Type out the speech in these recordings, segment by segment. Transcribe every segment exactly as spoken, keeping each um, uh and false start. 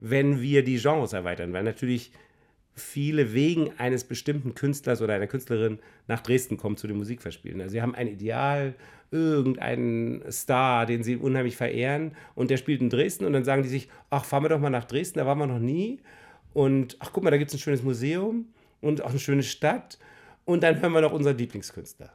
wenn wir die Genres erweitern, weil natürlich viele wegen eines bestimmten Künstlers oder einer Künstlerin nach Dresden kommen zu den Musikfestspielen. Also sie haben ein Ideal, irgendeinen Star, den sie unheimlich verehren und der spielt in Dresden und dann sagen die sich, ach, fahren wir doch mal nach Dresden, da waren wir noch nie und ach, guck mal, da gibt es ein schönes Museum und auch eine schöne Stadt und dann hören wir noch unseren Lieblingskünstler.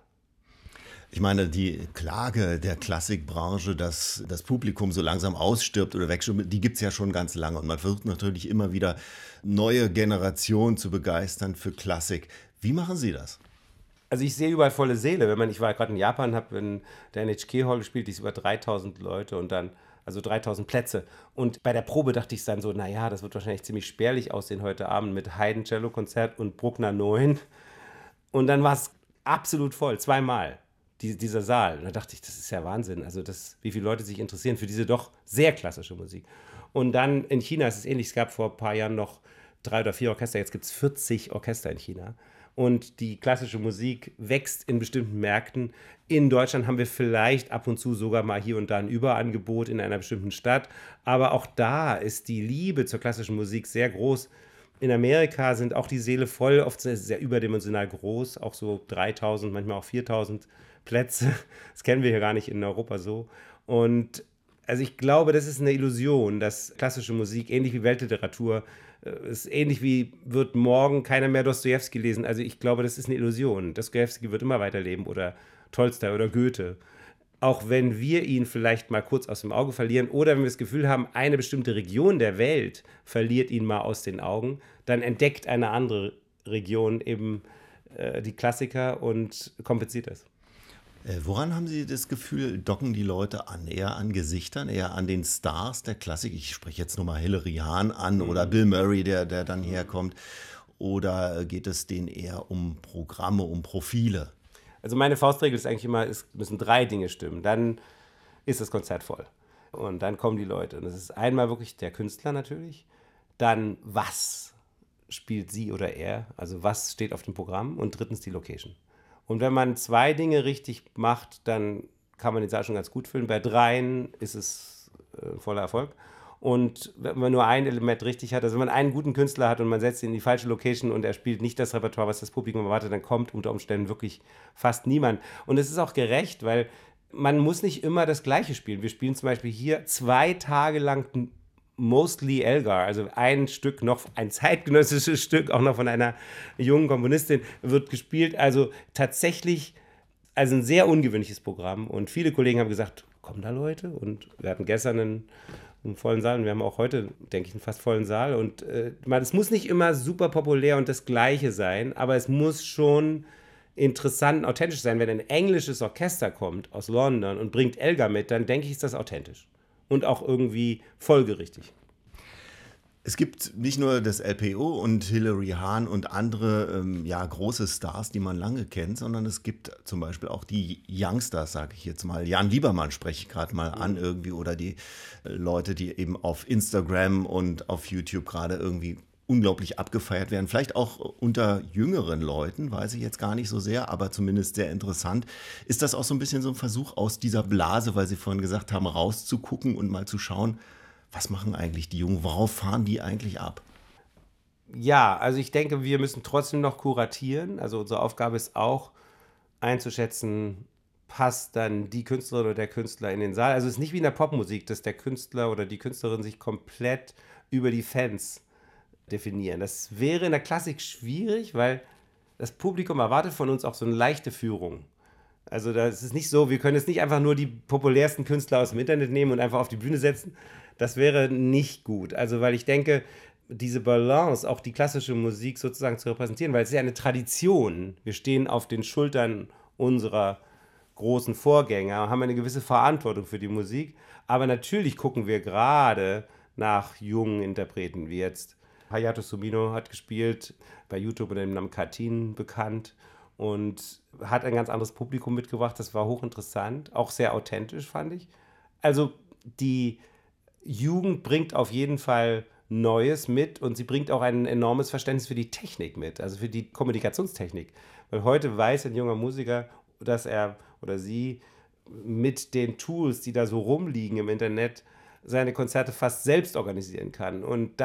Ich meine, die Klage der Klassikbranche, dass das Publikum so langsam ausstirbt oder wegstirbt, die gibt es ja schon ganz lange. Und man versucht natürlich immer wieder, neue Generationen zu begeistern für Klassik. Wie machen Sie das? Also ich sehe überall volle Säle. Wenn man, ich war gerade in Japan, habe in der N H K Hall gespielt, die ist über dreitausend Leute und dann, also dreitausend Plätze. Und bei der Probe dachte ich dann so, naja, das wird wahrscheinlich ziemlich spärlich aussehen heute Abend mit Haydn-Cello-Konzert und Bruckner neun. Und dann war es absolut voll, zweimal, die, dieser Saal. Und da dachte ich, das ist ja Wahnsinn, also das, wie viele Leute sich interessieren für diese doch sehr klassische Musik. Und dann in China ist es ähnlich, es gab vor ein paar Jahren noch drei oder vier Orchester, jetzt gibt es vierzig Orchester in China. Und die klassische Musik wächst in bestimmten Märkten. In Deutschland haben wir vielleicht ab und zu sogar mal hier und da ein Überangebot in einer bestimmten Stadt. Aber auch da ist die Liebe zur klassischen Musik sehr groß. In Amerika sind auch die Säle voll, oft sehr, sehr überdimensional groß, auch so dreitausend, manchmal auch viertausend Plätze. Das kennen wir hier gar nicht in Europa so. Und also ich glaube, das ist eine Illusion, dass klassische Musik, ähnlich wie Weltliteratur, äh, ist ähnlich wie wird morgen keiner mehr Dostojewski lesen. Also ich glaube, das ist eine Illusion. Dostojewski wird immer weiterleben oder Tolstoi oder Goethe. Auch wenn wir ihn vielleicht mal kurz aus dem Auge verlieren oder wenn wir das Gefühl haben, eine bestimmte Region der Welt verliert ihn mal aus den Augen, dann entdeckt eine andere Region eben äh, die Klassiker und kompensiert das. Äh, woran haben Sie das Gefühl, docken die Leute an? Eher an Gesichtern, eher an den Stars der Klassik? Ich spreche jetzt nur mal Hilary Hahn an oder Bill Murray, der, der dann herkommt. Oder geht es denen eher um Programme, um Profile? Also meine Faustregel ist eigentlich immer, es müssen drei Dinge stimmen. Dann ist das Konzert voll. Und dann kommen die Leute. Und das ist einmal wirklich der Künstler natürlich. Dann was spielt sie oder er? Also was steht auf dem Programm? Und drittens die Location. Und wenn man zwei Dinge richtig macht, dann kann man den Saal schon ganz gut füllen. Bei dreien ist es äh, voller Erfolg. Und wenn man nur ein Element richtig hat, also wenn man einen guten Künstler hat und man setzt ihn in die falsche Location und er spielt nicht das Repertoire, was das Publikum erwartet, dann kommt unter Umständen wirklich fast niemand. Und es ist auch gerecht, weil man muss nicht immer das Gleiche spielen. Wir spielen zum Beispiel hier zwei Tage lang Mostly Elgar, also ein Stück noch, ein zeitgenössisches Stück, auch noch von einer jungen Komponistin, wird gespielt. Also tatsächlich, also ein sehr ungewöhnliches Programm. Und viele Kollegen haben gesagt, kommen da Leute? Und wir hatten gestern einen, einen vollen Saal und wir haben auch heute, denke ich, einen fast vollen Saal. Und äh, es muss nicht immer super populär und das Gleiche sein, aber es muss schon interessant und authentisch sein. Wenn ein englisches Orchester kommt aus London und bringt Elgar mit, dann denke ich, ist das authentisch. Und auch irgendwie folgerichtig. Es gibt nicht nur das L P O und Hilary Hahn und andere ähm, ja, große Stars, die man lange kennt, sondern es gibt zum Beispiel auch die Youngsters, sage ich jetzt mal. Jan Liebermann spreche ich gerade mal an irgendwie oder die äh, Leute, die eben auf Instagram und auf YouTube gerade irgendwie unglaublich abgefeiert werden. Vielleicht auch unter jüngeren Leuten, weiß ich jetzt gar nicht so sehr, aber zumindest sehr interessant. Ist das auch so ein bisschen so ein Versuch aus dieser Blase, weil Sie vorhin gesagt haben, rauszugucken und mal zu schauen, was machen eigentlich die Jungen, worauf fahren die eigentlich ab? Ja, also ich denke, wir müssen trotzdem noch kuratieren. Also unsere Aufgabe ist auch einzuschätzen, passt dann die Künstlerin oder der Künstler in den Saal. Also es ist nicht wie in der Popmusik, dass der Künstler oder die Künstlerin sich komplett über die Fans definieren. Das wäre in der Klassik schwierig, weil das Publikum erwartet von uns auch so eine leichte Führung. Also das ist nicht so, wir können jetzt nicht einfach nur die populärsten Künstler aus dem Internet nehmen und einfach auf die Bühne setzen. Das wäre nicht gut. Also weil ich denke, diese Balance, auch die klassische Musik sozusagen zu repräsentieren, weil es ist ja eine Tradition. Wir stehen auf den Schultern unserer großen Vorgänger, haben eine gewisse Verantwortung für die Musik. Aber natürlich gucken wir gerade nach jungen Interpreten, wie jetzt Hayato Sumino hat gespielt, bei YouTube unter dem Namen Katin bekannt und hat ein ganz anderes Publikum mitgebracht. Das war hochinteressant, auch sehr authentisch, fand ich. Also die Jugend bringt auf jeden Fall Neues mit und sie bringt auch ein enormes Verständnis für die Technik mit, also für die Kommunikationstechnik. Weil heute weiß ein junger Musiker, dass er oder sie mit den Tools, die da so rumliegen im Internet, seine Konzerte fast selbst organisieren kann. Und